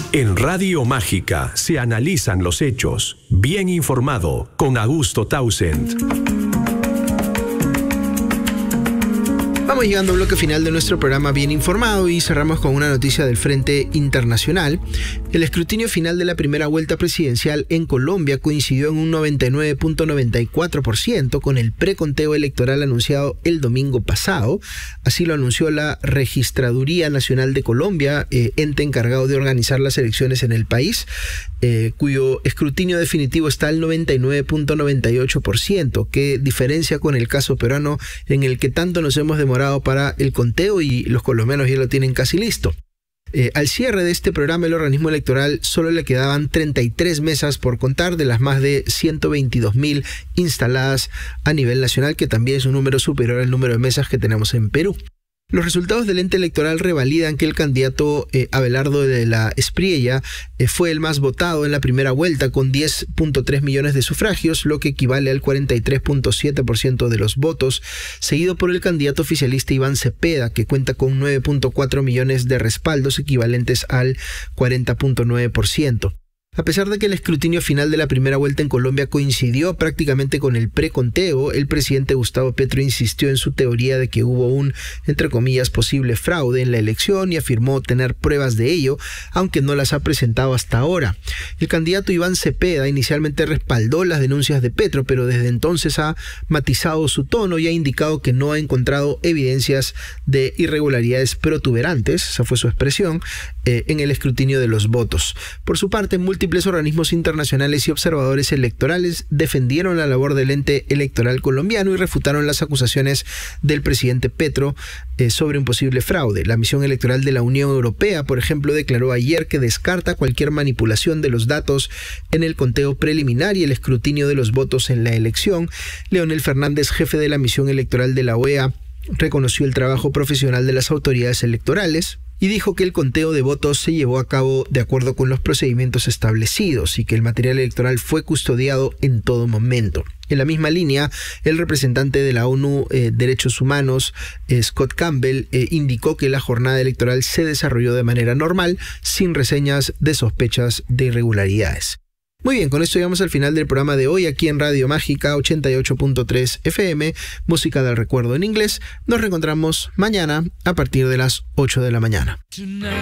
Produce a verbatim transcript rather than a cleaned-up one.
En Radio Mágica se analizan los hechos. Bien informado con Augusto Townsend. Vamos llegando al bloque final de nuestro programa Bien Informado y cerramos con una noticia del Frente Internacional. El escrutinio final de la primera vuelta presidencial en Colombia coincidió en un noventa y nueve punto noventa y cuatro por ciento con el preconteo electoral anunciado el domingo pasado. Así lo anunció la Registraduría Nacional de Colombia, eh, ente encargado de organizar las elecciones en el país, eh, cuyo escrutinio definitivo está al noventa y nueve punto noventa y ocho por ciento, que diferencia con el caso peruano en el que tanto nos hemos demorado para el conteo y los colombianos ya lo tienen casi listo. Eh, al cierre de este programa, el organismo electoral solo le quedaban treinta y tres mesas por contar de las más de ciento veintidós mil instaladas a nivel nacional, que también es un número superior al número de mesas que tenemos en Perú. Los resultados del ente electoral revalidan que el candidato eh, Abelardo de la Espriella eh, fue el más votado en la primera vuelta con diez punto tres millones de sufragios, lo que equivale al cuarenta y tres punto siete por ciento de los votos, seguido por el candidato oficialista Iván Cepeda, que cuenta con nueve punto cuatro millones de respaldos, equivalentes al cuarenta punto nueve por ciento. A pesar de que el escrutinio final de la primera vuelta en Colombia coincidió prácticamente con el preconteo, el presidente Gustavo Petro insistió en su teoría de que hubo un, entre comillas, posible fraude en la elección y afirmó tener pruebas de ello, aunque no las ha presentado hasta ahora. El candidato Iván Cepeda inicialmente respaldó las denuncias de Petro, pero desde entonces ha matizado su tono y ha indicado que no ha encontrado evidencias de irregularidades protuberantes, esa fue su expresión, eh, en el escrutinio de los votos. Por su parte, múltiples organismos internacionales y observadores electorales defendieron la labor del ente electoral colombiano y refutaron las acusaciones del presidente Petro eh, sobre un posible fraude. La misión electoral de la Unión Europea, por ejemplo, declaró ayer que descarta cualquier manipulación de los datos en el conteo preliminar y el escrutinio de los votos en la elección. Leonel Fernández, jefe de la misión electoral de la O E A, reconoció el trabajo profesional de las autoridades electorales y dijo que el conteo de votos se llevó a cabo de acuerdo con los procedimientos establecidos y que el material electoral fue custodiado en todo momento. En la misma línea, el representante de la ONU eh, Derechos Humanos, eh, Scott Campbell, eh, indicó que la jornada electoral se desarrolló de manera normal, sin reseñas de sospechas de irregularidades. Muy bien, con esto llegamos al final del programa de hoy aquí en Radio Mágica ochenta y ocho punto tres F M, música del recuerdo en inglés. Nos reencontramos mañana a partir de las ocho de la mañana.